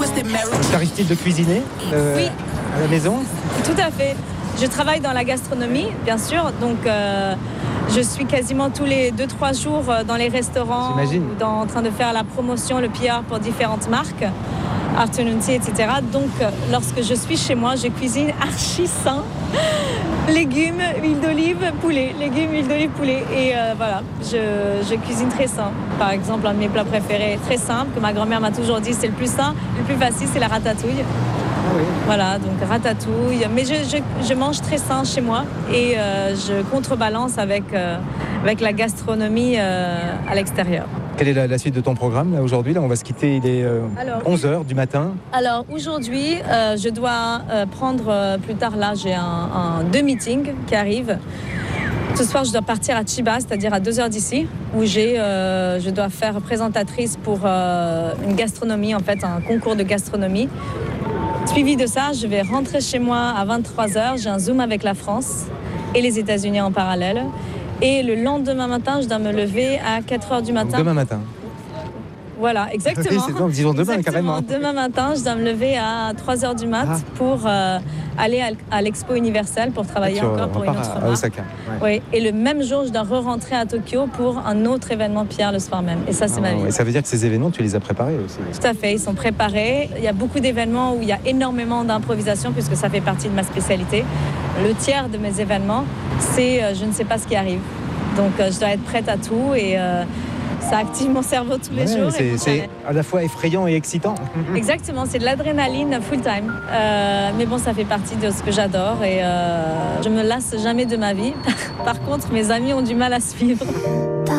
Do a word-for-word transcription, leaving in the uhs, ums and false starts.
T'arrive-t-il de cuisiner euh, Oui. à la maison? Tout à fait. Je travaille dans la gastronomie, bien sûr, donc euh, je suis quasiment tous les deux trois jours dans les restaurants, ou dans, en train de faire la promotion, le P R pour différentes marques, Afternoon Tea, et cetera. Donc, lorsque je suis chez moi, je cuisine archi sain. Légumes, huile d'olive, poulet. Légumes, huile d'olive, poulet. Et euh, voilà, je, je cuisine très sain. Par exemple, un de mes plats préférés, très simple, que ma grand-mère m'a toujours dit, c'est le plus sain, le plus facile, c'est la ratatouille. Ah oui. Voilà, donc ratatouille. Mais je, je, je mange très sain chez moi et euh, je contrebalance avec, euh, avec la gastronomie euh, à l'extérieur. Quelle est la, la suite de ton programme là, aujourd'hui? Là, on va se quitter, il est euh, alors, onze heures du matin. Alors aujourd'hui, euh, je dois euh, prendre euh, plus tard, là, j'ai un, un, deux meetings qui arrivent. Ce soir, je dois partir à Chiba, c'est-à-dire à deux heures d'ici, où j'ai, euh, je dois faire présentatrice pour euh, une gastronomie, en fait, un concours de gastronomie. Suivi de ça, je vais rentrer chez moi à vingt-trois heures. J'ai un Zoom avec la France et les États-Unis en parallèle. Et le lendemain matin, je dois me lever à quatre heures du matin. Donc demain matin. Voilà, exactement. Oui, c'est donc, disons demain, exactement. carrément. Demain matin, je dois me lever à trois heures du mat ah. pour euh, aller à, à l'Expo Universelle pour travailler encore pour une autre marque. À Osaka. Ouais. Oui, et le même jour, je dois re-rentrer à Tokyo pour un autre événement P R le soir même. Et ça, c'est ah, ma vie. Et ça veut dire que ces événements, tu les as préparés aussi? Tout à fait, ils sont préparés. Il y a beaucoup d'événements où il y a énormément d'improvisation puisque ça fait partie de ma spécialité. Le tiers de mes événements, c'est euh, je ne sais pas ce qui arrive. Donc, euh, je dois être prête à tout et... Euh, ça active mon cerveau tous les ouais, jours. C'est, c'est à la fois effrayant et excitant. Exactement, c'est de l'adrénaline full time. Euh, mais bon, ça fait partie de ce que j'adore et euh, je me lasse jamais de ma vie. Par contre, mes amis ont du mal à suivre.